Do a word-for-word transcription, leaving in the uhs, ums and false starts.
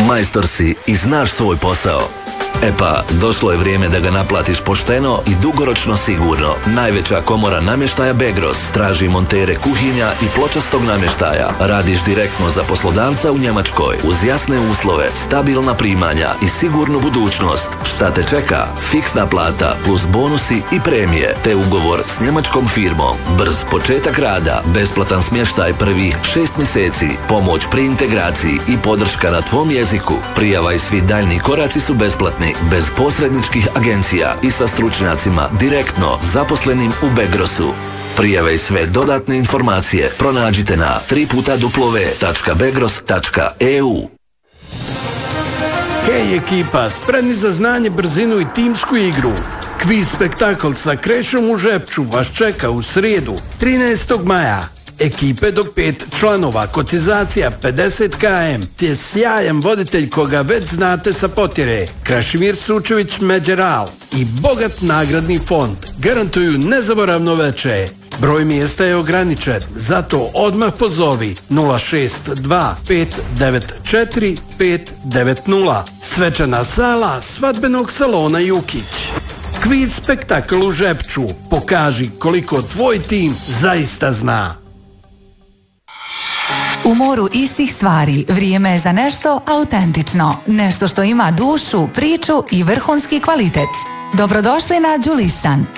Majstor si i znaš svoj posao. E pa, došlo je vrijeme da ga naplatiš pošteno i dugoročno sigurno. Najveća komora namještaja Begros traži montere kuhinja i pločastog namještaja. Radiš direktno za poslodavca u Njemačkoj uz jasne uslove, stabilna primanja i sigurnu budućnost. Šta te čeka? Fiksna plata plus bonusi i premije, te ugovor s njemačkom firmom. Brz početak rada, besplatan smještaj prvih šest mjeseci, pomoć pri integraciji i podrška na tvom jeziku. Prijava i svi daljni koraci su besplatni, bez posredničkih agencija i sa stručnjacima direktno zaposlenim u Begrosu. Prijave i sve dodatne informacije pronađite na tri puta w tačka begros tačka e u. Hej ekipa, spremni za znanje, brzinu i timsku igru. Kviz spektakl sa Krešom u Žepču vas čeka u srijedu, trinaestog maja. Ekipe do pet članova, kotizacija pedeset kilometara, te sjajan voditelj koga već znate sa Potjere, Krašimir Sučević Međeral i bogat nagradni fond garantuju nezaboravno veče. Broj mjesta je ograničen, zato odmah pozovi nula šest dva pet devet četiri pet devet nula. Svečana sala svadbenog salona Jukić. Kviz spektakl u Žepču. Pokaži koliko tvoj tim zaista zna. U moru istih stvari vrijeme je za nešto autentično. Nešto što ima dušu, priču i vrhunski kvalitet. Dobrodošli na Đulistan.